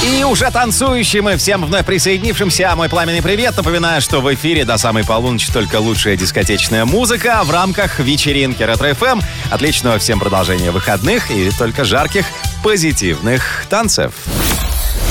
И уже танцующим и всем вновь присоединившимся мой пламенный привет. Напоминаю, что в эфире до самой полуночи только лучшая дискотечная музыка в рамках вечеринки Ретро-ФМ. Отличного всем продолжения выходных и только жарких позитивных танцев.